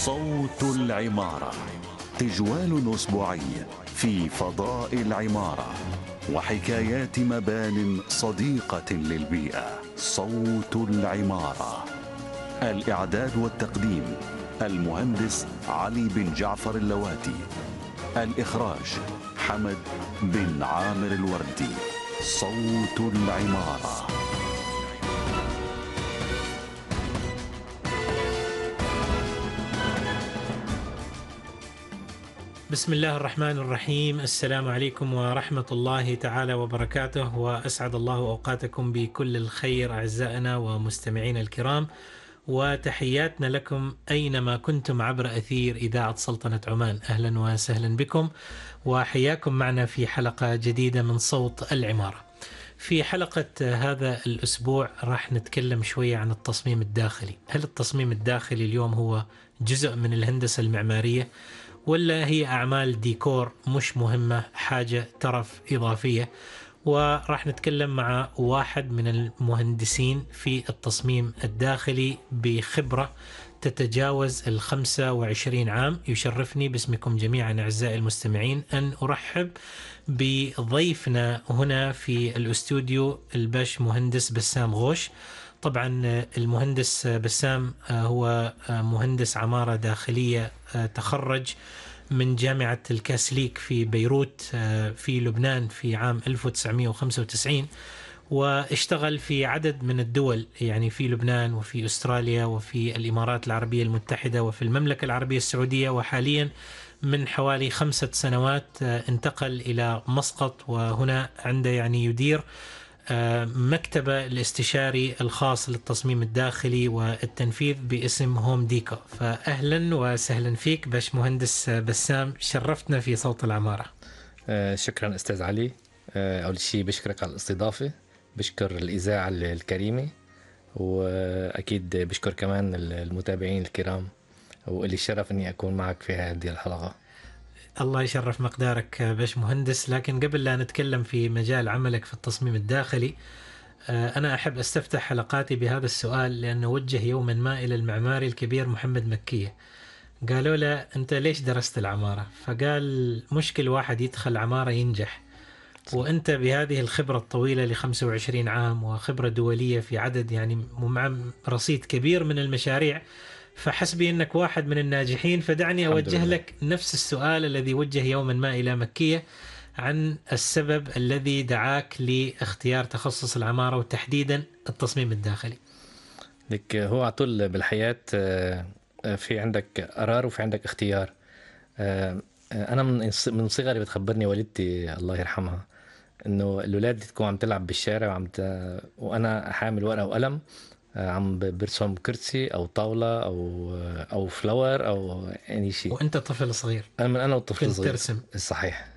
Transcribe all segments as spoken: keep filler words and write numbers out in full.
صوت العمارة، تجوال أسبوعي في فضاء العمارة وحكايات مبان صديقة للبيئة. صوت العمارة، الإعداد والتقديم المهندس علي بن جعفر اللواتي، الإخراج حمد بن عامر الوردي. صوت العمارة. بسم الله الرحمن الرحيم. السلام عليكم ورحمة الله تعالى وبركاته، وأسعد الله أوقاتكم بكل الخير أعزائنا ومستمعين الكرام، وتحياتنا لكم أينما كنتم عبر أثير إذاعة سلطنة عمان. أهلا وسهلا بكم وحياكم معنا في حلقة جديدة من صوت العمارة. في حلقة هذا الأسبوع راح نتكلم شوية عن التصميم الداخلي. هل التصميم الداخلي اليوم هو جزء من الهندسة المعمارية، ولا هي أعمال ديكور مش مهمة، حاجة ترف إضافية؟ وراح نتكلم مع واحد من المهندسين في التصميم الداخلي بخبرة تتجاوز الخمسة وعشرين عام. يشرفني باسمكم جميعا أعزائي المستمعين أن أرحب بضيفنا هنا في الاستوديو الباش مهندس بسام غوش. طبعا المهندس بسام هو مهندس عمارة داخلية، تخرج من جامعة الكاسليك في بيروت في لبنان في عام ألف وتسعمئة وخمسة وتسعين، واشتغل في عدد من الدول، يعني في لبنان وفي أستراليا وفي الإمارات العربية المتحدة وفي المملكة العربية السعودية، وحاليا من حوالي خمسة سنوات انتقل إلى مسقط، وهنا عنده يعني يدير مكتبه الاستشاري الخاص للتصميم الداخلي والتنفيذ باسم هوم ديكو. فأهلا وسهلا فيك باش مهندس بسام، شرفتنا في صوت العمارة. آه شكرا أستاذ علي. آه أول شيء بشكرك على الاستضافة، بشكر الإذاعة الكريمة، وأكيد بشكر كمان المتابعين الكرام، وإلي الشرف أني أكون معك في هذه الحلقة. الله يشرف مقدارك باش مهندس. لكن قبل لا نتكلم في مجال عملك في التصميم الداخلي، أنا أحب أستفتح حلقاتي بهذا السؤال، لأنه وجه يوما ما إلى المعماري الكبير محمد مكية. قالوا له أنت ليش درست العمارة؟ فقال مش كل واحد يدخل عمارة ينجح، وأنت بهذه الخبرة الطويلة لخمسة وعشرين عام وخبرة دولية في عدد يعني مع رصيد كبير من المشاريع، فحسبي أنك واحد من الناجحين. فدعني أوجه لك نفس السؤال الذي وجه يوما ما إلى مكية عن السبب الذي دعاك لاختيار تخصص العمارة وتحديدا التصميم الداخلي. لك هو على طول بالحياة في عندك قرار وفي عندك اختيار. أنا من صغري بتخبرني والدتي الله يرحمها إنه الأولاد تكون عم تلعب بالشارع وعم ت... وأنا حامل ورقة وقلم عم برسم كرسي أو طاولة أو أو فلاور أو أي شيء. وأنت طفل صغير؟ أنا أنا وطفل صغير ترسم. صحيح.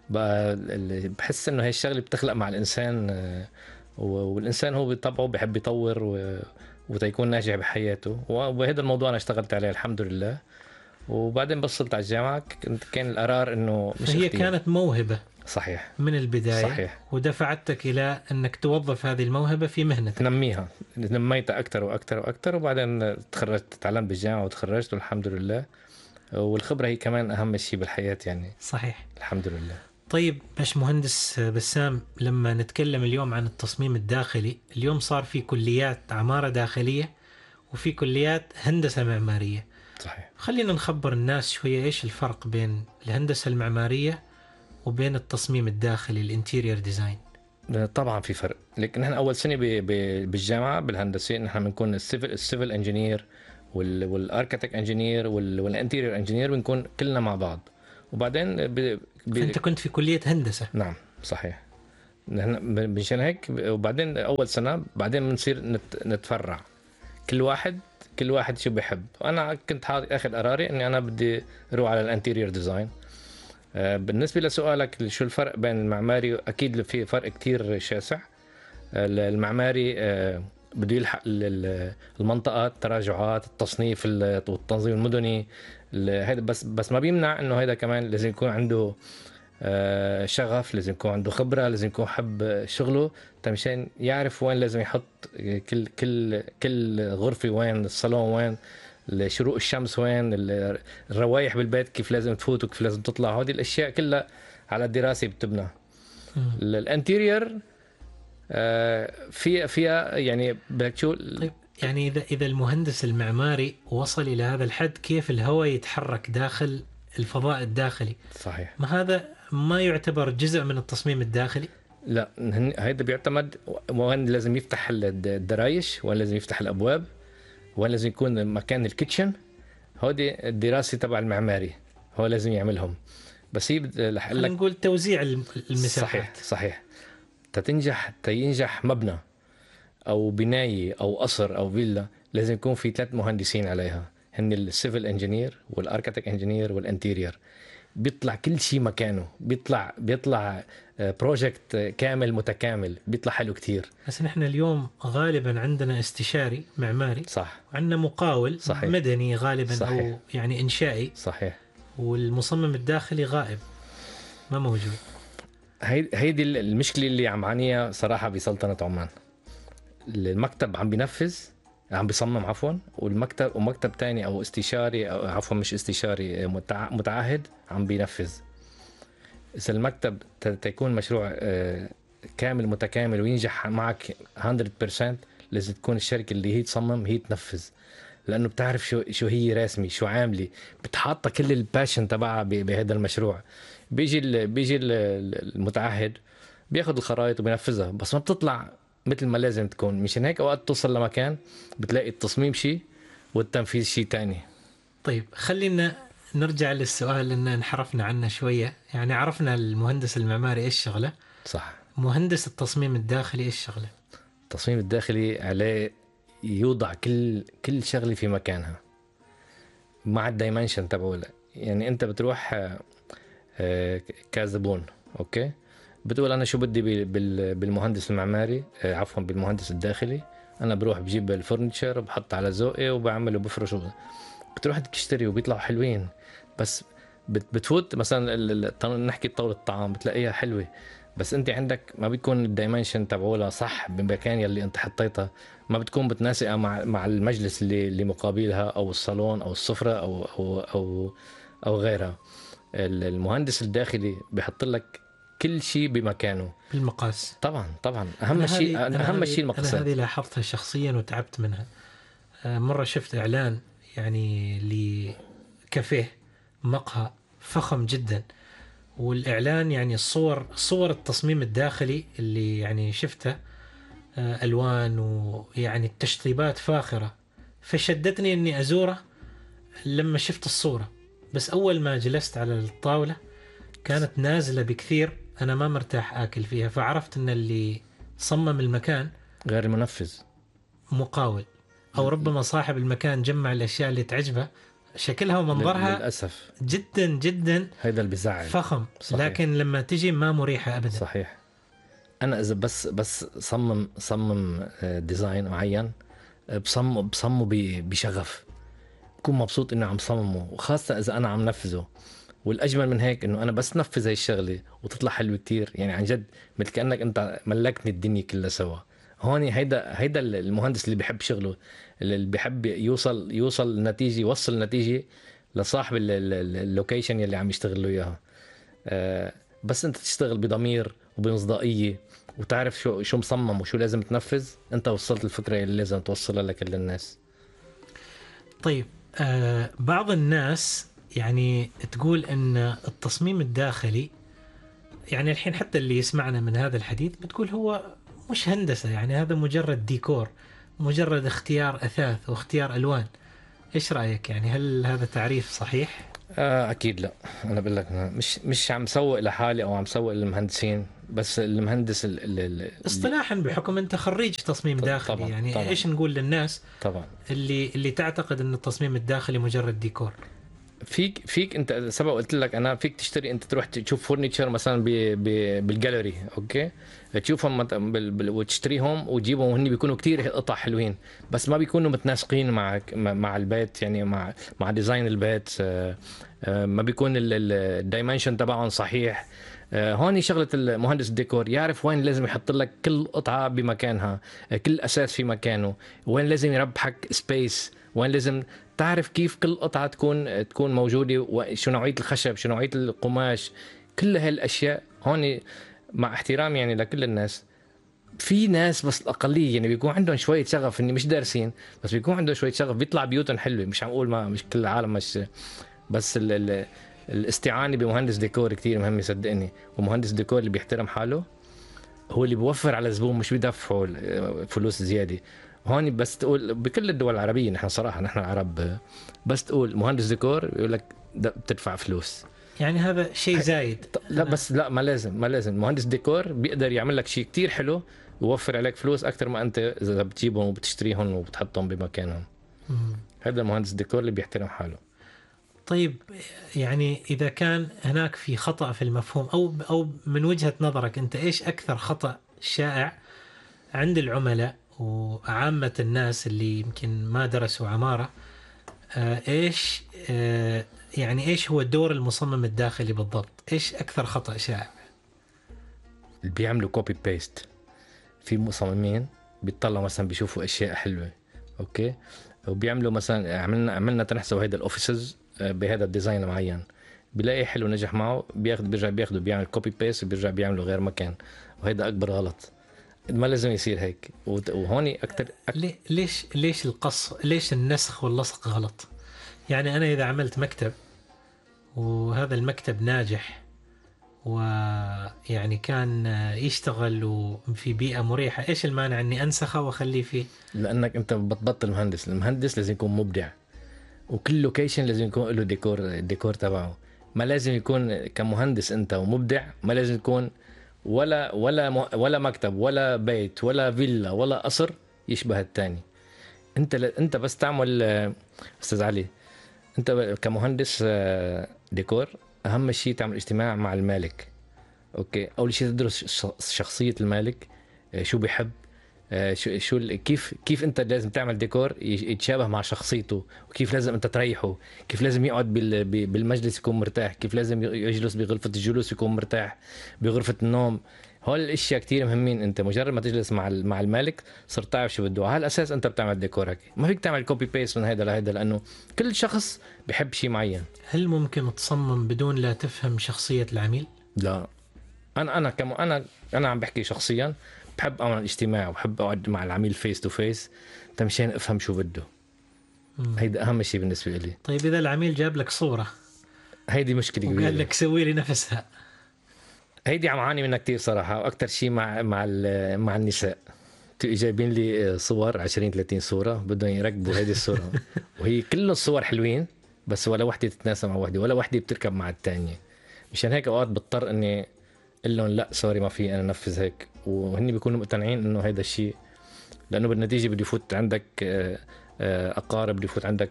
بحس إنه هاي الشغلة بتخلق مع الإنسان، والإنسان هو بطبعه بيحب يطور و... وتيكون ناجح بحياته، وهذا الموضوع أنا اشتغلت عليه الحمد لله. وبعدين بصلت على الجامعة كان القرار إنه مش هي اختيار. كانت موهبة صحيح من البداية. صحيح. ودفعتك إلى أنك توظف هذه الموهبة في مهنتك، نميها نميتها أكتر وأكتر وأكتر، وبعدين تخرجت تعلمت بالجامعة وتخرجت والحمد لله. والخبرة هي كمان أهم شيء بالحياة يعني. صحيح الحمد لله. طيب باش مهندس بسام، لما نتكلم اليوم عن التصميم الداخلي، اليوم صار في كليات عمارة داخلية وفي كليات هندسة معمارية. صحيح. خلينا نخبر الناس شوية إيش الفرق بين الهندسة المعمارية وبين التصميم الداخلي الانتيريور ديزاين. طبعا في فرق، لكن نحن أول سنة بالجامعة بالهندسة نحن بنكون السيفل السيفل انجينير والاركتيك انجينير والانتيريور انجينير، بنكون كلنا مع بعض. وبعدين ب... ب... أنت كنت في كلية هندسة؟ نعم صحيح. نحن مشان هيك، وبعدين أول سنة بعدين بنصير نت... نتفرع، كل واحد كل واحد شو بيحب. أنا كنت حاضر أخذ قراري إني أنا بدي أروح على الانتيريور ديزاين. بالنسبة لسؤالك شو الفرق بين المعماري، أكيد في فرق كتير شاسع. المعماري بده يلحق المنطقة، التراجعات، التصنيف والتنظيم المدني، هذا بس بس ما بيمنع إنه هذا كمان لازم يكون عنده شغف، لازم يكون عنده خبرة، لازم يكون حب شغله مشان يعرف وين لازم يحط كل كل كل غرفة، وين الصالون، وين شروق الشمس وين، الروايح بالبيت كيف لازم تفوت وكيف لازم تطلع، هذه الاشياء كلها على الدراسه بتبنى. الانتيرير فيها فيها يعني بدك شو. طيب يعني اذا اذا المهندس المعماري وصل الى هذا الحد، كيف الهواء يتحرك داخل الفضاء الداخلي؟ صحيح. ما هذا ما يعتبر جزء من التصميم الالداخلي؟ لا، هيدا بيعتمد وين لازم يفتح الدرايش، وين لازم يفتح الابواب، وين لازم يكون مكان الكيتشن. هودي الدراسه تبع المعماري هو لازم يعملهم. بس هي خلينا نقول توزيع المساحات. صحيح صحيح. تتنجح تينجح مبنى او بنايه او قصر او فيلا، لازم يكون في ثلاث مهندسين عليها، هن السيفل انجينير والاركتيك انجينير والانتيرير. بيطلع كل شيء مكانه، بيطلع بيطلع بروجكت كامل متكامل، بيطلع حلو كتير. بس نحن اليوم غالبا عندنا استشاري معماري، صح، وعندنا مقاول صحيح. مدني غالبا، صحيح. او يعني انشائي، صحيح. والمصمم الداخلي غائب، ما موجود. هي هيدي المشكله اللي عم عانيها صراحه بسلطنه عمان. المكتب عم بينفذ، عم بيصمم عفوا، والمكتب ومكتب تاني او استشاري أو عفوا مش استشاري متعهد عم بينفذ. إذا المكتب تكون مشروع كامل متكامل وينجح معك مية بالمية، لازم تكون الشركة اللي هي تصمم هي تنفذ، لأنه بتعرف شو شو هي راسمي، شو عاملة، بتحط كل الباشن تبعها بهذا المشروع. بيجي ال بيجي المتعهد بياخد الخرائط وبينفذها، بس ما بتطلع مثل ما لازم تكون. مشان هيك أوقات توصل لمكان بتلاقي التصميم شيء والتنفيذ شيء تاني. طيب خلينا نرجع للسؤال اللي انحرفنا عنه شوية. يعني عرفنا المهندس المعماري إيش شغله، صح. مهندس التصميم الداخلي إيش شغله؟ التصميم الداخلي عليه يوضع كل كل شغلة في مكانها مع الدايمنشن تبعه. يعني أنت بتروح كزبون، أوكي، بتقول أنا شو بدي بالمهندس المعماري، عفوا بالمهندس الداخلي. أنا بروح بجيب الفرنتشر وبحط على ذوقي وبعمله وبفرشه. بتروح تشتري وبيطلعوا حلوين، بس بتفوت مثلا نحكي طاولة الطعام بتلاقيها حلوة، بس انت عندك ما بيكون الدايمنشن تبعولها صح بالمكان يلي انت حطيتها، ما بتكون متناسقة مع مع المجلس اللي اللي مقابلها او الصالون او السفرة او او او او غيرها. المهندس الداخلي بيحط لك كل شيء بمكانه بالمقاس. طبعا طبعا اهم شيء اهم شيء المقاسات. انا هذه لاحظتها شخصيا وتعبت منها. مرة شفت اعلان يعني لكافيه مقهى فخم جدا، والإعلان يعني الصور صور التصميم الداخلي اللي يعني شفتها ألوان ويعني التشطيبات فاخرة، فشدتني أني أزوره لما شفت الصورة. بس أول ما جلست على الطاولة كانت نازلة بكثير، أنا ما مرتاح آكل فيها، فعرفت أن اللي صمم المكان غير المنفذ، مقاول، أو ربما صاحب المكان جمع الأشياء اللي تعجبه، شكلها ومنظرها للأسف جدا جدا هيدا اللي بيزعل، فخم. صحيح. لكن لما تجي ما مريحة أبدا. صحيح. أنا إذا بس بس صمم صمم ديزاين معين، بصمم بصممه بشغف، بكون مبسوط إنه عم صممه، وخاصة إذا أنا عم نفذه. والأجمل من هيك إنه أنا بس نفذ هاي الشغلة وتطلع حلوة كتير، يعني عن جد مثل كأنك أنت ملكتني الدنيا كلها سوا. هون هيدا هيدا المهندس اللي بيحب شغله، اللي بيحب يوصل يوصل النتيجة، يوصل النتيجة لصاحب اللوكيشن يلي عم يشتغل له إياها. أه بس أنت تشتغل بضمير وبمصداقية وتعرف شو شو مصمم وشو لازم تنفذ، أنت وصلت الفكرة اللي لازم توصلها لكل الناس. طيب آه بعض الناس يعني تقول أن التصميم الداخلي، يعني الحين حتى اللي يسمعنا من هذا الحديث بتقول هو مش هندسة، يعني هذا مجرد ديكور، مجرد اختيار أثاث واختيار ألوان. إيش رأيك؟ يعني هل هذا تعريف صحيح؟ آه أكيد لا. أنا بقول لك مش مش عم سوق لحالي أو عم سوق للمهندسين، بس المهندس ال ال اصطلاحا بحكم أنت خريج تصميم داخلي، طبعًا يعني طبعًا. إيش نقول للناس طبعا اللي اللي تعتقد أن التصميم الداخلي مجرد ديكور؟ فيك فيك انت سبق قلت لك انا فيك تشتري، انت تروح تشوف فرنيتشر مثلا بالجاليري، اوكي، تشوفهم وتشتريهم وتجيبهم، وهن بيكونوا كتير قطع حلوين، بس ما بيكونوا متناسقين مع مع البيت، يعني مع مع ديزاين البيت، ما بيكون الدايمنشن تبعهم صحيح. هون شغلة المهندس الديكور يعرف وين لازم يحط لك كل قطعة بمكانها، كل أساس في مكانه، وين لازم يربحك سبيس، وين لازم تعرف كيف كل قطعة تكون تكون موجودة، وشو نوعية الخشب، شو نوعية القماش، كل هالأشياء. هون مع احترامي يعني لكل الناس، في ناس بس الأقلية يعني بيكون عندهم شوية شغف، إني مش دارسين بس بيكون عندهم شوية شغف، بيطلع بيوتهم حلوة. مش عم أقول ما مش كل العالم مش، بس ال ال الاستعانة بمهندس ديكور كتير مهم صدقني. ومهندس ديكور اللي بيحترم حاله هو اللي بيوفر على الزبون، مش بيدفعوا فلوس زيادة. هون بس تقول بكل الدول العربية، نحن صراحة نحن العرب بس تقول مهندس ديكور يقول لك بتدفع فلوس، يعني هذا شيء زايد. لا بس لا ما لازم ما لازم مهندس ديكور بيقدر يعمل لك شيء كتير حلو ويوفر عليك فلوس أكتر ما أنت إذا بتجيبهم وبتشتريهم وبتحطهم بمكانهم. مم. هذا مهندس ديكور اللي بيحترم حاله. طيب يعني إذا كان هناك في خطأ في المفهوم، أو أو من وجهة نظرك أنت إيش أكثر خطأ شائع عند العملاء وعامة الناس اللي يمكن ما درسوا عمارة، آه إيش آه يعني إيش هو دور المصمم الداخلي بالضبط؟ إيش أكثر خطأ شائع؟ اللي بيعملوا كوبي بيست. في مصممين بيطلعوا مثلا بيشوفوا أشياء حلوة أوكي، وبيعملوا مثلا عملنا عملنا تنحسوا هيدا الأوفيسز بهذا الديزاين معين، بيلاقي حلو نجح معه، بياخد بيرجع بياخده بيعمل كوبي بيست وبيرجع بيعمله غير مكان، وهيدا أكبر غلط. ما لازم يصير هيك. وهوني أكتر, أكتر ليش ليش القص ليش النسخ واللصق غلط؟ يعني أنا إذا عملت مكتب وهذا المكتب ناجح ويعني كان يشتغل وفي بيئة مريحة، إيش المانع أني أنسخه وأخليه فيه؟ لأنك أنت بتبطل مهندس. المهندس لازم يكون مبدع، وكل لوكيشن لازم يكون له ديكور الديكور تبعه. ما لازم يكون كمهندس أنت ومبدع ما لازم يكون ولا ولا ولا مكتب ولا بيت ولا فيلا ولا قصر يشبه الثاني. انت ل... انت بس تعمل استاذ علي، انت كمهندس ديكور اهم شيء تعمل اجتماع مع المالك. اوكي، اول شيء تدرس شخصيه المالك، شو بيحب، شو شو كيف كيف انت لازم تعمل ديكور يتشابه مع شخصيته، وكيف لازم انت تريحه، كيف لازم يقعد بالمجلس يكون مرتاح، كيف لازم يجلس بغرفه الجلوس يكون مرتاح، بغرفه النوم. هول الاشياء كتير مهمين. انت مجرد ما تجلس مع مع المالك صرت تعرف شو بده، على الاساس انت بتعمل ديكور. هيك ما فيك تعمل كوبي بيست من هيدا لهيدا، لانه كل شخص بحب شيء معين. هل ممكن تصمم بدون لا تفهم شخصيه العميل؟ لا، انا انا كم انا انا عم بحكي شخصيا، بحب اعمل اجتماع وبحب اقعد مع العميل فيس تو فيس مشان افهم شو بده. هيدا اهم شيء بالنسبه لي. طيب اذا العميل جاب لك صوره هيدي مشكله كبيره وقال لك سوي لي نفسها، هيدي عم عاني منها كتير صراحه، واكثر شيء مع مع مع النساء. جايبين لي صور عشرين ثلاثين صوره بدهم يركبوا هيدي الصوره وهي كل الصور حلوين بس ولا وحده تتناسب مع وحده ولا وحده بتركب مع الثانيه. مشان هيك اوقات بضطر اني اقول لهم لا سوري ما في انا انفذ هيك، وهن بيكونوا مقتنعين انه هيدا الشيء، لانه بالنتيجه بده يفوت عندك اقارب، بده يفوت عندك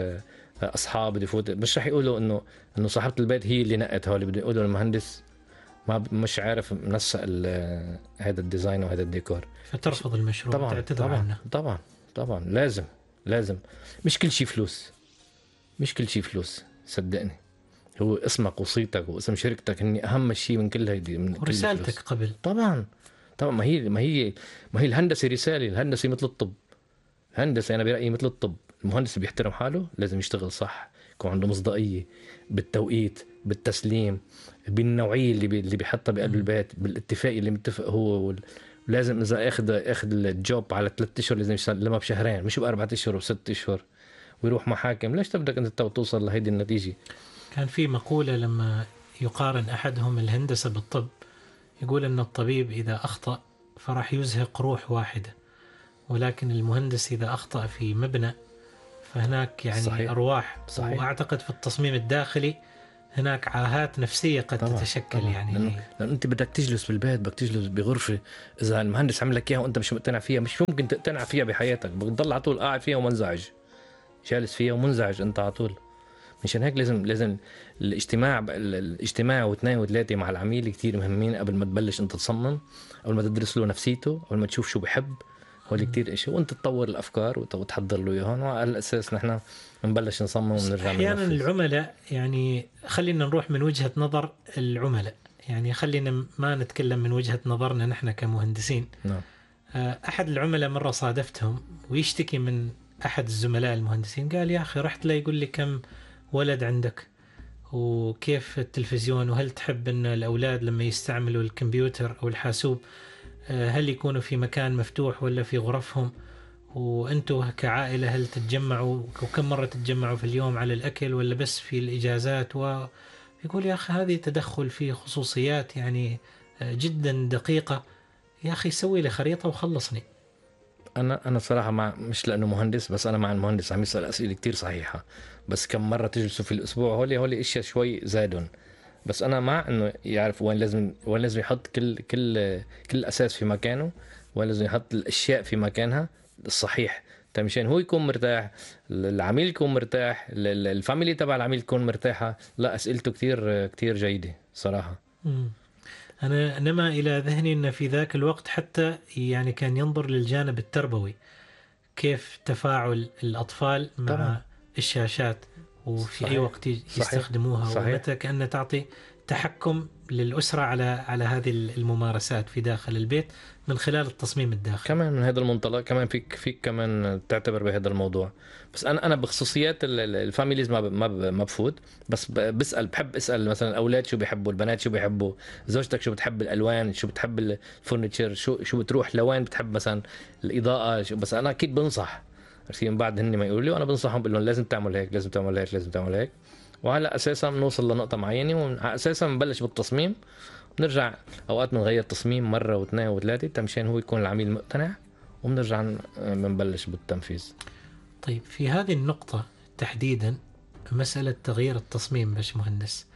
اصحاب، بده يفوت مش رح يقولوا انه انه صاحبه البيت هي اللي نقت هول، بده يقولوا المهندس ما مش عارف منسق هذا الديزاين وهذا الديكور، فترفض المشروع. طبعا تعتذر طبعا عنه. طبعا طبعا لازم لازم مش كل شيء فلوس، مش كل شيء فلوس صدقني. هو اسمك وصيتك واسم شركتك هني اهم شيء من كل هيدي، من ورسالتك قبل. طبعا طبعا ما هي ما هي ما هي الهندسه رساله. الهندسه مثل الطب، الهندسه انا برايي مثل الطب. المهندس اللي بيحترم حاله لازم يشتغل صح، يكون عنده مصداقيه بالتوقيت، بالتسليم، بالنوعيه اللي بي اللي بيحطها بقلب البيت، بالاتفاقيه اللي متفق هو وال... لازم اذا اخذ اخذ الجوب على ثلاثة اشهر لازم يسلمها بشهرين، مش باربعة اشهر وست اشهر ويروح محاكم. ليش بدك انت توصل لهيدي النتيجه؟ كان في مقولة لما يقارن أحدهم الهندسة بالطب، يقول أن الطبيب إذا أخطأ فراح يزهق روح واحدة، ولكن المهندس إذا أخطأ في مبنى فهناك يعني صحيح. أرواح. صحيح. وأعتقد في التصميم الداخلي هناك عاهات نفسية قد طبعا. تتشكل طبعا. يعني لأن... لأن أنت بدك تجلس بالبيت، بدك تجلس بغرفة، إذا المهندس عمل لك إياها وأنت مش مقتنع فيها مش ممكن تقتنع فيها بحياتك، بدك تضل على طول قاعد فيها ومنزعج، جالس فيها ومنزعج أنت على طول. مشان هيك لازم لازم الاجتماع الاجتماع واثنين وثلاثه مع العميل كتير مهمين قبل ما تبلش انت تصمم، قبل ما تدرس له نفسيته، قبل ما تشوف شو بحب، هو كتير إشي، وانت تطور الافكار وتحضر له اياها، وعلى الاساس نحن نبلش نصمم ونرجع. احيانا العملاء يعني خلينا نروح من وجهة نظر العملاء، يعني خلينا ما نتكلم من وجهة نظرنا نحن كمهندسين. نعم. احد العملاء مرة صادفتهم ويشتكي من أحد الزملاء المهندسين قال يا أخي رحت له يقول لي كم ولد عندك وكيف التلفزيون، وهل تحب أن الأولاد لما يستعملوا الكمبيوتر أو الحاسوب هل يكونوا في مكان مفتوح ولا في غرفهم، وأنتوا كعائلة هل تتجمعوا وكم مرة تتجمعوا في اليوم على الأكل ولا بس في الإجازات. ويقول يا أخي هذه تدخل في خصوصيات يعني جدا دقيقة، يا أخي سوي لي خريطة وخلصني. انا انا صراحه مع، مش لانه مهندس بس، انا مع المهندس عم يسال اسئله كتير صحيحه، بس كم مره تجلسوا في الاسبوع هولي هولي اشياء شوي زادن. بس انا مع انه يعرف وين لازم وين لازم يحط كل كل كل اساس في مكانه، وين لازم يحط الاشياء في مكانها الصحيح، مشان هو يكون مرتاح، العميل يكون مرتاح، الفاميلي تبع العميل تكون مرتاحه. لا اسئلته كتير كتير جيده صراحه. م. أنا نما إلى ذهني أن في ذاك الوقت حتى يعني كان ينظر للجانب التربوي، كيف تفاعل الأطفال مع طبعا. الشاشات وفي صحيح. أي وقت يستخدموها صحيح. ومتى كأنه تعطي تحكم للأسرة على على هذه الممارسات في داخل البيت من خلال التصميم الداخلي. كمان من هذا المنطلق كمان فيك فيك كمان تعتبر بهذا الموضوع. بس انا انا بخصوصيات الفاميليز ما ما ما بفوت، بس بسال بحب اسال مثلا الاولاد شو بيحبوا، البنات شو بيحبوا، زوجتك شو بتحب الالوان، شو بتحب الفurniture، شو شو بتروح لوين بتحب مثلا الاضاءه شو. بس انا اكيد بنصح من بعد هن ما يقولوا لي، وانا بنصحهم بقول لهم لازم تعمل هيك، لازم تعمل هيك، لازم تعمل هيك. وعلى اساسا بنوصل لنقطه معينه، وعلى اساسا بنبلش بالتصميم، بنرجع اوقات بنغير تصميم مره واثنين وثلاثه مشان هو يكون العميل مقتنع، وبنرجع بنبلش بالتنفيذ. طيب في هذه النقطه تحديدا مساله تغيير التصميم باش مهندس،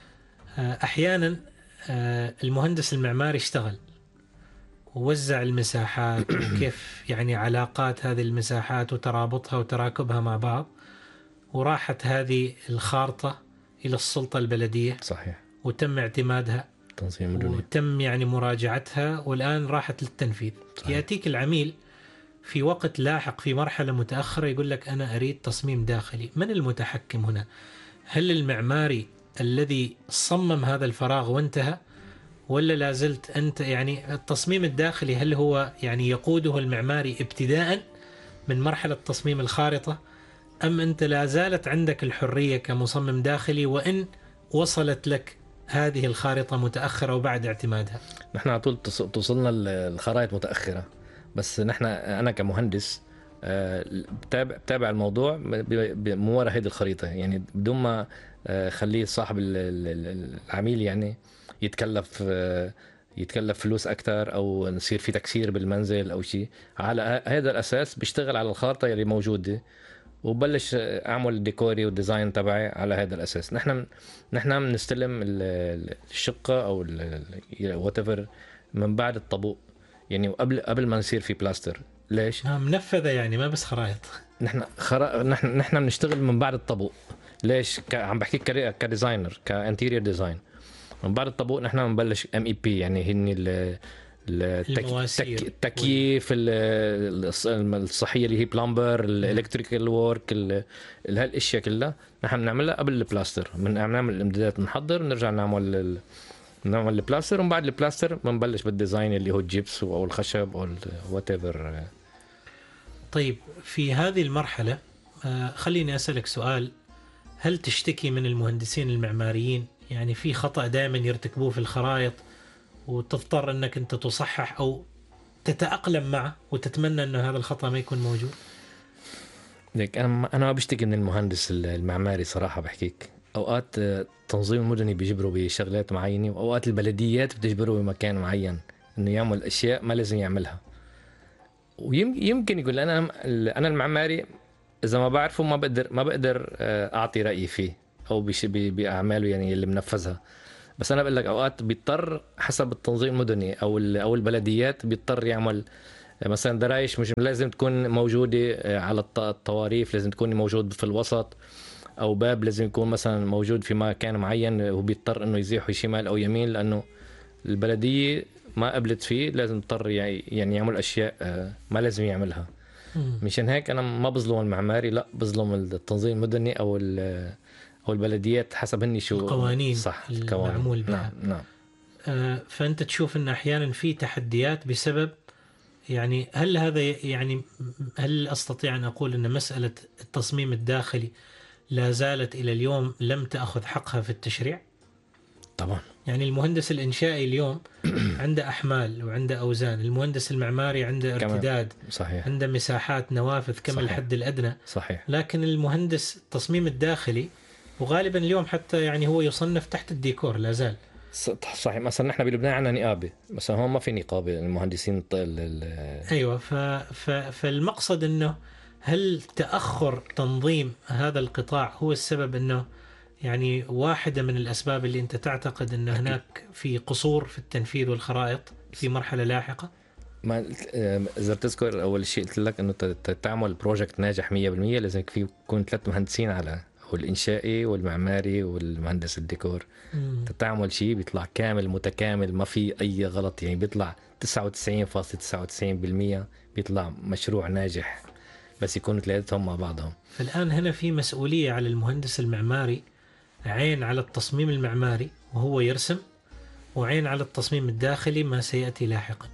احيانا المهندس المعماري اشتغل ووزع المساحات وكيف يعني علاقات هذه المساحات وترابطها وتراكبها مع بعض، وراحت هذه الخارطة إلى السلطة البلدية صحيح، وتم اعتمادها تنظيم مدني، وتم يعني مراجعتها، والآن راحت للتنفيذ. صحيح. يأتيك العميل في وقت لاحق في مرحلة متأخرة يقول لك أنا أريد تصميم داخلي. من المتحكم هنا؟ هل المعماري الذي صمم هذا الفراغ وانتهى، ولا لازلت أنت يعني التصميم الداخلي هل هو يعني يقوده المعماري ابتداء من مرحلة تصميم الخارطة، أم أنت لازالت عندك الحرية كمصمم داخلي وإن وصلت لك هذه الخارطة متأخرة وبعد اعتمادها؟ نحن على طول توصلنا الخرائط متأخرة، بس نحن أنا كمهندس بتابع بتابع الموضوع من وراء هذه الخريطة، يعني بدون ما خليه صاحب العميل يعني يتكلف يتكلف فلوس أكتر أو نصير في تكسير بالمنزل أو شيء. على هذا الأساس بيشتغل على الخارطة اللي موجودة، وبلش أعمل الديكوري والديزاين تبعي على هذا الأساس. نحن نحن بنستلم الشقة أو whatever من بعد الطابوق، يعني قبل قبل ما نصير في بلاستر. ليش؟ منفذة يعني ما بس خرائط. نحن خرا... نحن نحن بنشتغل من بعد الطابوق. ليش؟ ك... عم بحكي كري... كديزاينر كانتيريور ديزاين. من بعد الطابوق نحن بنبلش ام اي بي، يعني هني ال التك... التكييف وال... الصحيه اللي هي بلامبر، الالكتريكال وورك، ال... هالاشياء كلها نحن بنعملها قبل البلاستر. بنعمل الامدادات، نحضر، نرجع نعمل ال... نعمل البلاستر، ومن بعد البلاستر بنبلش بالديزاين اللي هو الجبس او الخشب او وات ايفر. طيب في هذه المرحله خليني اسالك سؤال، هل تشتكي من المهندسين المعماريين؟ يعني في خطأ دائما يرتكبوه في الخرائط وتضطر انك انت تصحح او تتأقلم معه وتتمنى انه هذا الخطأ ما يكون موجود؟ ليك انا انا ما بشتكي من المهندس المعماري صراحه، بحكيك اوقات تنظيم المدني بيجبروا بشغلات معينه، واوقات البلديات بتجبره بمكان معين انه يعمل اشياء ما لازم يعملها. ويمكن يقول انا انا المعماري اذا ما بعرفه ما بقدر ما بقدر اعطي رايي فيه او باعماله يعني اللي منفذها. بس انا بقول لك اوقات بيضطر حسب التنظيم المدني او او البلديات بيضطر يعمل مثلا درايش مش لازم تكون موجوده على الطواريف، لازم تكون موجود في الوسط، او باب لازم يكون مثلا موجود في مكان معين وبيضطر انه يزيحه شمال او يمين لانه البلديه ما قبلت فيه، لازم يضطر يعني يعمل اشياء ما لازم يعملها. مشان هيك انا ما بظلم المعماري، لا بظلم التنظيم المدني او او البلديات حسب هني شو القوانين صح المعمول بها. نعم نعم. آه فانت تشوف ان احيانا في تحديات بسبب يعني هل هذا يعني هل أستطيع أن أقول أن مسألة التصميم الداخلي لا زالت إلى اليوم لم تأخذ حقها في التشريع؟ طبعا. يعني المهندس الإنشائي اليوم عنده أحمال وعنده أوزان، المهندس المعماري عنده ارتداد، صحيح. عنده مساحات نوافذ كم الحد الأدنى. صحيح. لكن المهندس التصميم الداخلي وغالبا اليوم حتى يعني هو يصنف تحت الديكور لا زال. صحيح. مثلا نحن بلبنان عندنا نقابة، مثلا هون ما في نقابة المهندسين ال أيوة. ف... ف... فالمقصد أنه هل تأخر تنظيم هذا القطاع هو السبب أنه يعني واحدة من الأسباب اللي أنت تعتقد أن هناك في قصور في التنفيذ والخرائط في مرحلة لاحقة؟ ما إذا بتذكر أول شيء قلت لك أنه تعمل بروجكت ناجح مية بالمية لازم في يكون ثلاث مهندسين على هو الإنشائي والمعماري والمهندس الديكور. تعمل شيء بيطلع كامل متكامل ما في أي غلط، يعني بيطلع تسعة وتسعين فاصلة تسعة وتسعين بالمية بيطلع مشروع ناجح بس يكونوا ثلاثتهم مع بعضهم. فالآن هنا في مسؤولية على المهندس المعماري، عين على التصميم المعماري وهو يرسم، وعين على التصميم الداخلي ما سيأتي لاحقا.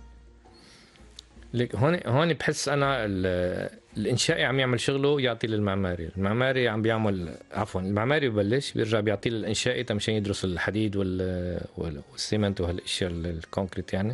لك هون هون بحس انا الانشائي عم يعمل شغله يعطي للمعماري، المعماري عم بيعمل عفوا المعماري ببلش بيرجع بيعطي للانشائي تمشي يدرس الحديد وال والسيمنت وهالاشياء الكونكريت يعني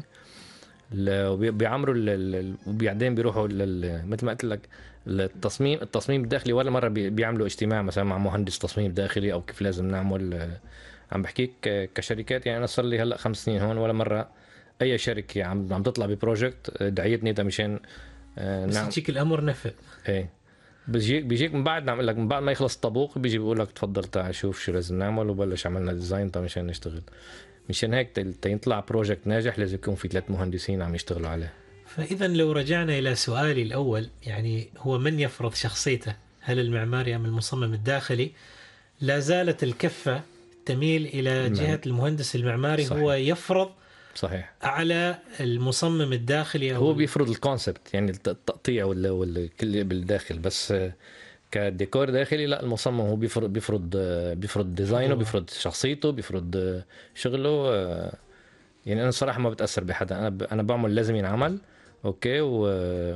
بيعمروا وبعدين بيروحوا مثل ما قلت لك التصميم التصميم الداخلي. ولا مره بيعملوا اجتماع مثلا مع مهندس تصميم داخلي او كيف لازم نعمل. عم بحكيك كشركات، يعني انا صار لي هلا خمس سنين هون ولا مره اي شركه عم عم تطلع ببروجكت دعيتني ده مشان آه بس نعم تجيك الامر نفذ. ايه بيجيك بيجيك من بعد نعمل لك من بعد ما يخلص الطابوق بيجي بيقول لك تفضل تعال شوف شو لازم نعمل وبلش عملنا ديزاين طب مشان نشتغل. مشان هيك تيطلع بروجكت ناجح لازم يكون في ثلاث مهندسين عم يشتغلوا عليه. فاذا لو رجعنا الى سؤالي الاول، يعني هو من يفرض شخصيته، هل المعماري ام المصمم الداخلي؟ لا زالت الكفه تميل الى جهه المهندس المعماري. صحيح. هو يفرض صحيح على المصمم الداخلي أو هو بيفرض الكونسبت يعني التقطيع ولا ولا كل بالداخل، بس كديكور داخلي لا المصمم هو بيفرض بيفرض بيفرض ديزاينه بيفرض شخصيته بيفرض شغله. يعني انا صراحه ما بتاثر بحدا، انا ب... انا بعمل لازم ينعمل اوكي و...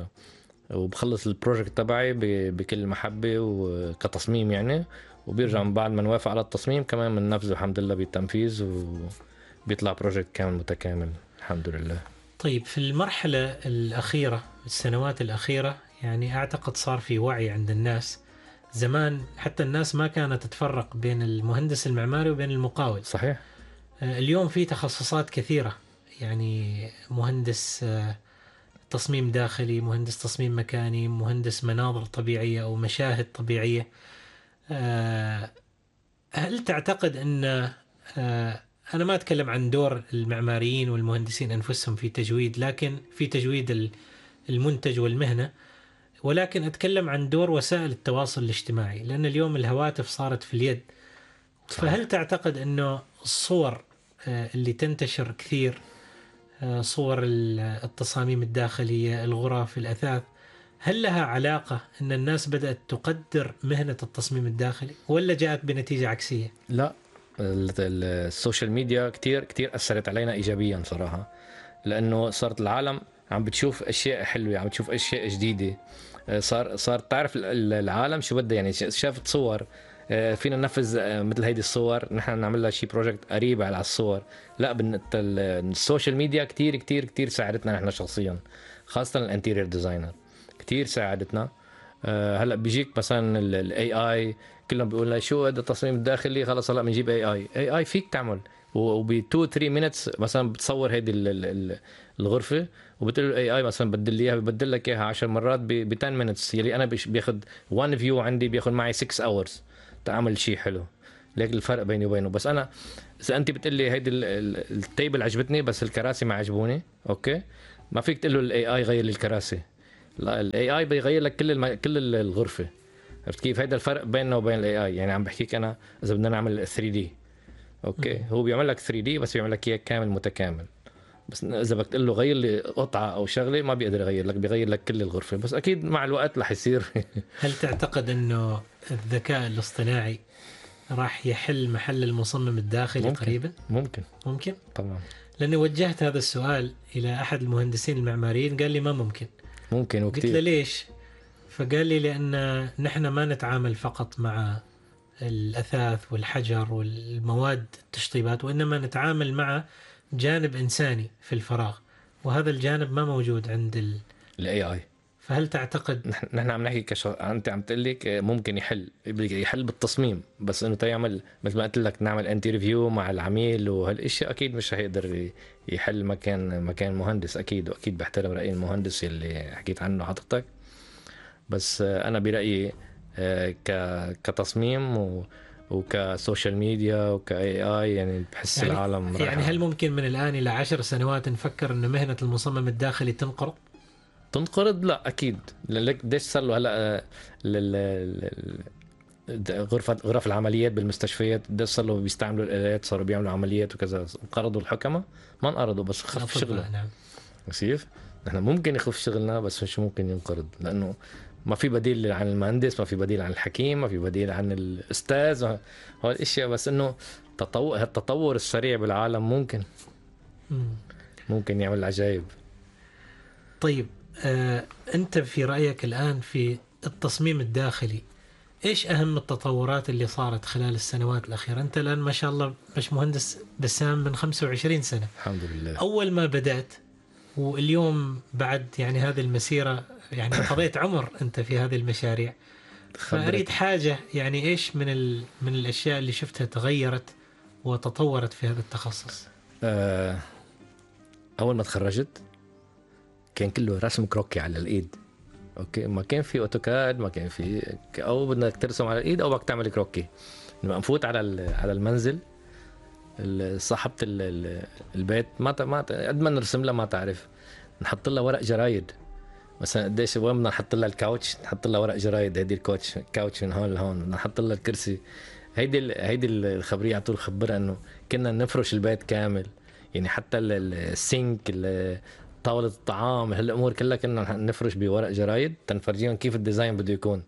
وبخلص البروجكت تبعي ب... بكل محبه وكتصميم يعني، وبيرجع من بعد ما نوافق على التصميم كمان بننفذه الحمد لله بالتنفيذ وبيطلع بروجكت كامل متكامل الحمد لله. طيب في المرحله الاخيره السنوات الاخيره يعني اعتقد صار في وعي عند الناس. زمان حتى الناس ما كانت تتفرق بين المهندس المعماري وبين المقاول. صحيح. اليوم في تخصصات كثيرة، يعني مهندس تصميم داخلي، مهندس تصميم مكاني، مهندس مناظر طبيعية أو مشاهد طبيعية. هل تعتقد أن أنا ما أتكلم عن دور المعماريين والمهندسين أنفسهم في تجويد، لكن في تجويد المنتج والمهنة، ولكن أتكلم عن دور وسائل التواصل الاجتماعي، لأن اليوم الهواتف صارت في اليد. فهل تعتقد أنه الصور اللي تنتشر كثير، صور التصاميم الداخلية، الغرف، الأثاث، هل لها علاقة أن الناس بدأت تقدر مهنة التصميم الداخلي ولا جاءت بنتيجة عكسية؟ لا، السوشيال ميديا كتير كتير أثرت علينا إيجابيا صراحة، لأنه صارت العالم عم بتشوف أشياء حلوة، عم بتشوف أشياء جديدة. صار صار تعرف العالم شو بده، يعني شافت صور فينا ننفذ مثل هيدي الصور نحن نعمل لها شيء بروجكت قريب على الصور. لا، السوشيال ميديا كتير كتير كتير ساعدتنا نحن شخصيا، خاصة الانتيريور ديزاينر كتير ساعدتنا. هلا بيجيك مثلا الاي اي كلهم بيقول لها شو هذا التصميم الداخلي، خلص هلا بنجيب اي اي اي اي فيك تعمل وب اثنين ثلاثة مينتس مثلا بتصور هيدي الغرفه وبتقول له اي اي مثلا بدل لي اياها، ببدل لك اياها عشر مرات ب عشرة مينتس، يلي انا بياخذ وان فيو عندي بياخذ معي ستة اورز تعمل شيء حلو. ليك الفرق بيني وبينه. بس انا اذا انت بتقول لي هيدي التيبل عجبتني بس الكراسي ما عجبوني، اوكي ما فيك تقول له الاي اي غير لي الكراسي، لا الاي اي بيغير لك كل الم... كل الغرفه. عرفت كيف؟ هيدا الفرق بيننا وبين الاي اي. يعني عم بحكيك انا اذا بدنا نعمل ثري دي اوكي م- هو بيعمل لك ثري دي بس بيعمل لك اياه كامل متكامل، بس اذا بدك تقول له غير لي قطعه او شغله ما بيقدر يغير لك، بيغير لك كل الغرفه. بس اكيد مع الوقت رح يصير. هل تعتقد انه الذكاء الاصطناعي راح يحل محل المصمم الداخلي ممكن. قريبا؟ ممكن ممكن؟ طبعا لأني وجهت هذا السؤال إلى أحد المهندسين المعماريين قال لي ما ممكن. ممكن قلت له وكتير. ليش؟ فقال لي لأن نحن ما نتعامل فقط مع الأثاث والحجر والمواد التشطيبات، وإنما نتعامل مع جانب إنساني في الفراغ، وهذا الجانب ما موجود عند ال... الاي اي. فهل تعتقد نحن نحن عم نحكي كش... انت عم تقول لك ممكن يحل يحل بالتصميم، بس انه تعمل مثل ما قلت لك نعمل انتي ريفيو مع العميل وهالاشياء، اكيد مش هيقدر يحل مكان مكان مهندس. اكيد واكيد بحترم راي المهندس اللي حكيت عنه حضرتك، بس انا برايي ك كتصميم و... وكسوشيال ميديا وكاي اي يعني بحس يعني العالم يعني هل ممكن من الآن إلى عشر سنوات نفكر أن مهنة المصمم الداخلي تنقرض؟ تنقرض؟ لا اكيد. لك قديش صار له هلا غرفه غرف العمليات بالمستشفيات، قديش صار له بيستعملوا الالات، صاروا بيعملوا عمليات وكذا. انقرضوا الحكمه؟ ما انقرضوا، بس خف شغله. نعم. كيف نحن ممكن يخف شغلنا، بس مش ممكن ينقرض، لانه ما في بديل عن المهندس، ما في بديل عن الحكيم، ما في بديل عن الاستاذ، هو الاشياء. بس انه تطور التطور السريع بالعالم ممكن مم. ممكن يعمل عجائب. طيب آه، أنت في رأيك الآن في التصميم الداخلي إيش أهم التطورات اللي صارت خلال السنوات الأخيرة؟ أنت الآن ما شاء الله باش مهندس بسام من خمسة وعشرين سنة. الحمد لله. أول ما بدأت واليوم بعد يعني هذه المسيرة، يعني قضيت عمر أنت في هذه المشاريع، فأريد حاجة يعني إيش من ال... من الأشياء اللي شفتها تغيرت وتطورت في هذا التخصص؟ أه أول ما تخرجت كان كله رسم كروكي على الإيد. أوكي، ما كان في أوتوكاد، ما كان في، أو بدك ترسم على الإيد أو بدك تعمل كروكي. لما نفوت على على المنزل، صاحبة البيت ما ما قد ما نرسم لها ما تعرف، نحط لها ورق جرايد مثلا. قديش وين بدنا نحط لها الكاوتش؟ نحط لها ورق جرايد. هيدي الكاوتش كاوتش من هون لهون، بدنا نحط لها الكرسي. هيدي هيدي الخبريه على طول خبرها انه كنا نفرش البيت كامل، يعني حتى السينك، طاوله الطعام، هالامور كلها كنا نفرش بورق جرايد تنفرجيهم كيف الديزاين بده يكون.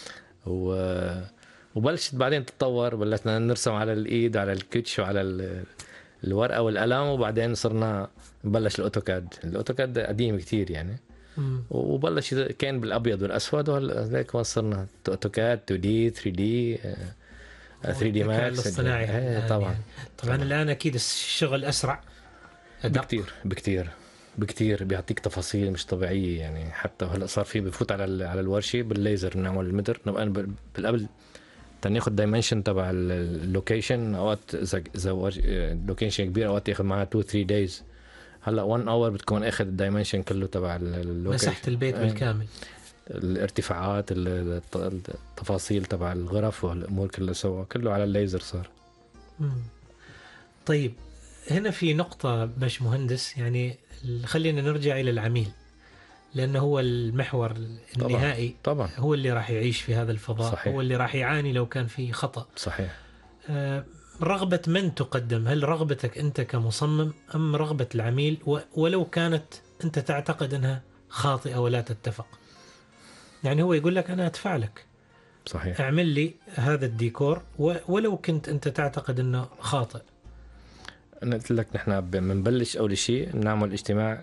و وبلشت بعدين تتطور، بلشنا نرسم على الايد على الكتش وعلى الورقه والقلم، وبعدين صرنا نبلش الاوتوكاد. الاوتوكاد قديم كتير يعني. مم. وبلش كان بالابيض والاسود، وهيك صرنا اوتوكاد تو دي ثري دي ثري دي ماكس الاصطناعي. طبعا يعني. طبعا الان اكيد الشغل اسرع بكتير بكتير بكتير، بيعطيك تفاصيل مش طبيعيه يعني. حتى هلا صار في بفوت على على الورشه بالليزر نعمل المتر. انا بالقبل تناخذ دايمنشن تبع اللوكيشن، اوقات اذا اذا اللوكيشن كبير اوقات ياخذ معها تو ثري دايز. هلا واحد اور بتكون اخذ الدايمنشن كله تبع اللوكيشن، مساحه البيت اه بالكامل، الارتفاعات، التفاصيل تبع الغرف والامور كلها سوا، كله على الليزر صار. مم. طيب هنا في نقطه باش مهندس، يعني خلينا نرجع الى العميل، لأنه هو المحور النهائي. طبعا. هو اللي راح يعيش في هذا الفضاء. صحيح. هو اللي راح يعاني لو كان في خطأ. صحيح. آه رغبة من تقدم؟ هل رغبتك أنت كمصمم أم رغبة العميل، ولو كانت أنت تعتقد أنها خاطئة ولا تتفق؟ يعني هو يقول لك أنا أدفع لك، صحيح، اعمل لي هذا الديكور، ولو كنت أنت تعتقد أنه خاطئ. أنا قلت لك نحن بنبلش أول شيء نعمل اجتماع،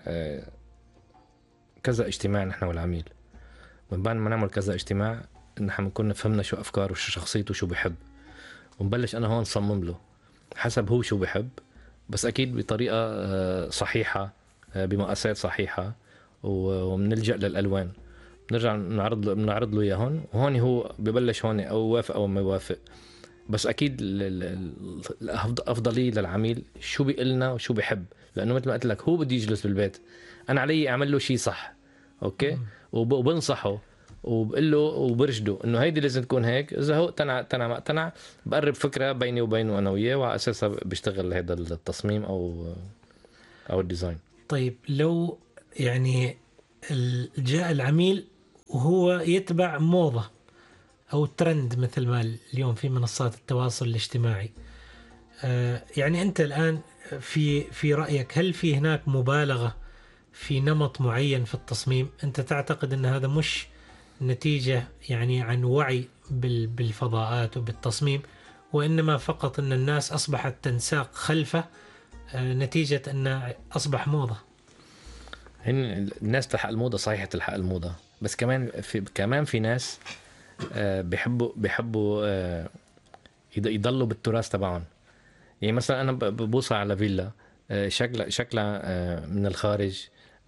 كذا اجتماع نحن والعميل. من بعد ما نعمل كذا اجتماع نحن بنكون فهمنا شو أفكاره وشو شخصيته وشو بيحب، ونبلش أنا هون نصمم له حسب هو شو بيحب، بس أكيد بطريقة صحيحة بمقاسات صحيحة، ومنلجأ للألوان. بنرجع نعرض له بنعرض له إياهن، وهون هو ببلش هون أو يوافق أو ما يوافق. بس أكيد الأفضلية للعميل شو بيقلنا وشو بيحب، لأنه مثل ما قلت لك هو بده يجلس بالبيت، أنا علي أعمل له شيء صح. أوكي، وبنصحه وبقول له وبرشده إنه هيدي لازم تكون هيك. إذا هو تنع تنع ما تنع بقرب فكرة بيني وبينه أنا وياه، وعلى أساسها بيشتغل هذا التصميم أو أو الديزاين. طيب لو يعني جاء العميل وهو يتبع موضة أو ترند مثل ما اليوم في منصات التواصل الاجتماعي، آه يعني أنت الآن في في رأيك هل في هناك مبالغة في نمط معين في التصميم؟ أنت تعتقد أن هذا مش نتيجة يعني عن وعي بالفضاءات وبالتصميم، وإنما فقط أن الناس أصبحت تنساق خلفه نتيجة أنه أصبح موضة. هن الناس تلحق الموضة، صحيح تلحق الموضة، بس كمان في كمان في ناس بيحبوا بيحبوا يضلوا بالتراث تبعهم. يعني مثلا أنا ببوصل على فيلا شكلها شكلها من الخارج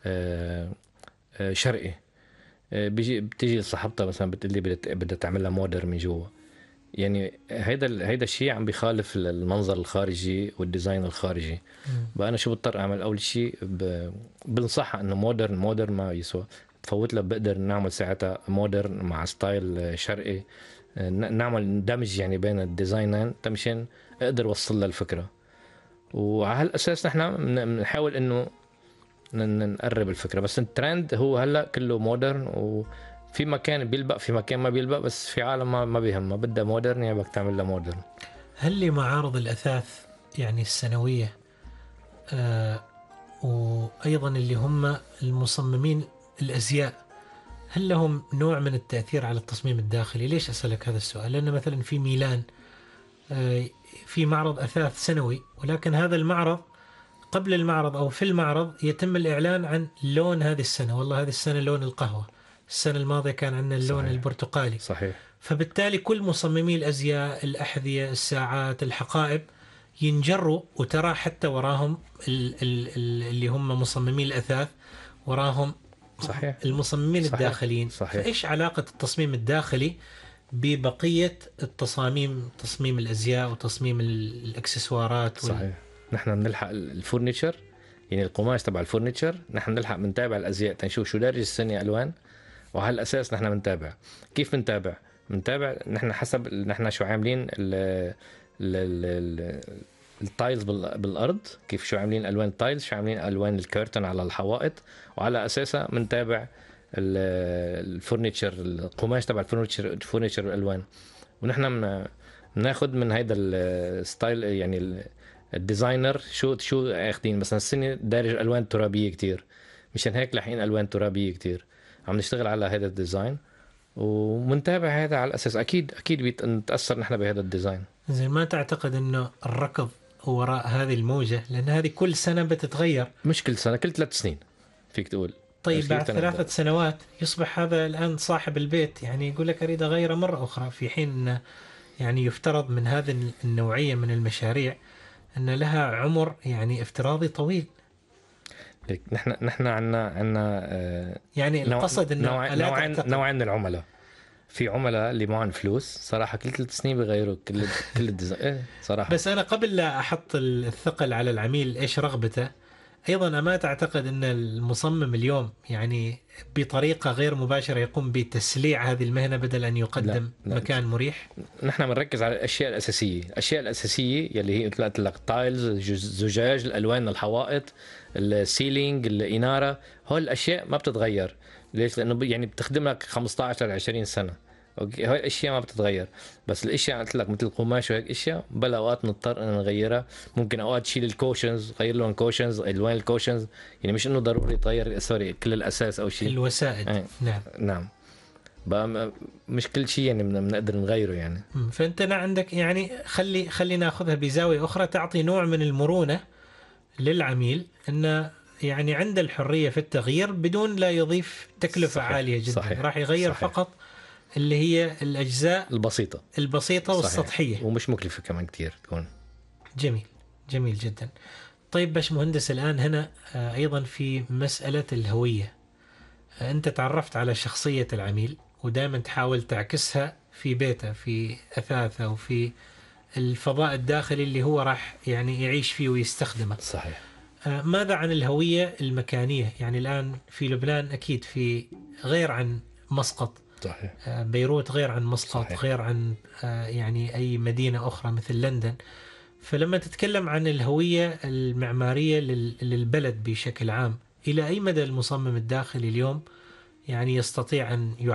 شرقي، بيجي بتيجي صاحبتها مثلا بتقول لي بدها تعملها مودر من جوا. يعني هيدا هيدا الشيء عم بيخالف المنظر الخارجي والديزاين الخارجي. بقى انا شو بضطر اعمل؟ اول شيء بنصحها انه مودرن مودرن ما يسوى، بفوت لها بقدر نعمل ساعتها مودرن مع ستايل شرقي، نعمل دمج يعني بين الديزاينين مشان اقدر اوصل لها الفكره. وعلى هالاساس نحن بنحاول انه نقرب الفكره. بس الترند هو هلا كله مودرن، وفي مكان بيلبق في مكان ما بيلبق، بس في عالم ما بيهمها بدها مودرن يعني بدك تعمل لها مودرن. هل لمعارض الاثاث يعني السنويه آه وايضا اللي هم المصممين الازياء، هل لهم نوع من التاثير على التصميم الداخلي؟ ليش اسالك هذا السؤال؟ لان مثلا في ميلان آه في معرض اثاث سنوي، ولكن هذا المعرض قبل المعرض أو في المعرض يتم الإعلان عن لون هذه السنة. والله هذه السنة لون القهوة، السنة الماضية كان عندنا اللون صحيح. البرتقالي. صحيح. فبالتالي كل مصممي الأزياء، الأحذية، الساعات، الحقائب ينجروا، وترى حتى وراهم اللي هم مصممي الأثاث وراهم صحيح. المصممين صحيح. الداخليين. صحيح. فإيش علاقة التصميم الداخلي ببقية التصاميم، تصميم الأزياء وتصميم الإكسسوارات؟ صحيح. وال... نحن بنلحق الفورنيتشر، يعني القماش تبع الفورنيتشر، نحن بنلحق بنتابع الازياء تنشوف شو دارج السنه الوان، وعلى الاساس نحن بنتابع. كيف بنتابع؟ بنتابع نحن حسب نحن شو عاملين ال ال التايلز بالارض، كيف شو عاملين الوان التايلز، شو عاملين الوان الكيرتن على الحوائط، وعلى اساسها بنتابع الفورنيتشر، القماش تبع الفورنيتشر الفورنيتشر الالوان. ونحن بناخذ من هيدا الستايل يعني الديزاينر شو شو اخذين. مثلا السنه دارج الوان ترابيه كتير، مشان هيك لاحقين الوان ترابيه كتير، عم نشتغل على هذا الديزاين ومنتابع هذا على الاساس. اكيد اكيد بنتاثر نحن بهذا الديزاين. زين، ما تعتقد انه الركض وراء هذه الموجه، لان هذه كل سنه بتتغير؟ مش كل سنه، كل ثلاث سنين فيك تقول. طيب بعد ثلاثة ده. سنوات يصبح هذا الان صاحب البيت يعني يقول لك اريد اغيره مره اخرى، في حين انه يعني يفترض من هذه النوعيه من المشاريع أن لها عمر يعني افتراضي طويل. نحن نحن عنا عنا آه يعني القصد إنه نوع نوعين نوعين من العملاء. في عملاء اللي معهم فلوس صراحة كل ثلاث سنين بيغيروا كل كل الديزاين إيه صراحة. بس أنا قبل لا أحط الثقل على العميل إيش رغبته، أيضا ما تعتقد أن المصمم اليوم يعني بطريقة غير مباشرة يقوم بتسليع هذه المهنة بدل أن يقدم لا. لا. مكان مريح؟ نحن بنركز على الأشياء الأساسية، الأشياء الأساسية يلي هي قلت لك تايلز، زجاج، الألوان، الحوائط، السيلينج، الإنارة، هول الأشياء ما بتتغير. ليش؟ لأنه يعني بتخدم لك خمسة عشر لعشرين سنة. اوكي هاي الاشياء ما بتتغير، بس الاشياء قلت لك مثل القماش وهيك اشياء بلا اوقات نضطر ان نغيرها. ممكن اوقات تشيل الكوشنز، غير لون كوشنز، الوان الكوشنز، يعني مش انه ضروري تغير سوري كل الاساس او شيء الوسائد. آه. نعم نعم بقى مش كل شيء يعني بنقدر نغيره يعني. فانت عندك يعني خلي خلي ناخذها بزاويه اخرى، تعطي نوع من المرونه للعميل انه يعني عنده الحريه في التغيير بدون لا يضيف تكلفه صحيح. عاليه جدا. صحيح. راح يغير صحيح. فقط اللي هي الأجزاء البسيطة البسيطة صحيح. والسطحية، ومش مكلفة كمان كتير تكون. جميل جميل جدا. طيب باش مهندس، الآن هنا أيضا في مسألة الهوية، أنت تعرفت على شخصية العميل ودائما تحاول تعكسها في بيته، في أثاثه، وفي الفضاء الداخلي اللي هو راح يعني يعيش فيه ويستخدمه. صحيح. ماذا عن الهوية المكانية؟ يعني الآن في لبنان أكيد في غير عن مسقط، صحيح. بيروت غير عن مسقط، صحيح. غير عن يعني أي مدينة أخرى مثل لندن. فلما تتكلم عن الهوية المعمارية للبلد بشكل عام، إلى أي مدى المصمم الداخلي اليوم يعني يستطيع أن